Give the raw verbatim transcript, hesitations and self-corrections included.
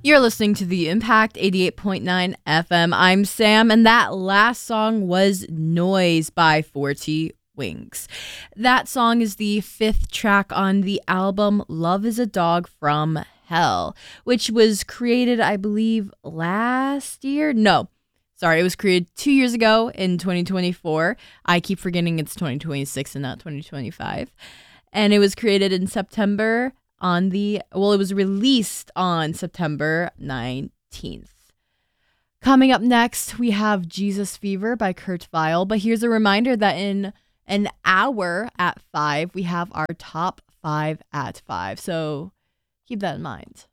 You're listening to The Impact eighty-eight point nine F M. I'm Sam, and that last song was Noise by forty Winks. That song is the fifth track on the album Love is a Dog from Hell, which was created, I believe, last year? No. Sorry, it was created two years ago in twenty twenty-four. I keep forgetting it's twenty twenty-six and not twenty twenty-five. And it was created in September on the, well, it was released on September nineteenth. Coming up next, we have Jesus Fever by Kurt Vile. But here's a reminder that in an hour at five, we have our top five at five. So keep that in mind.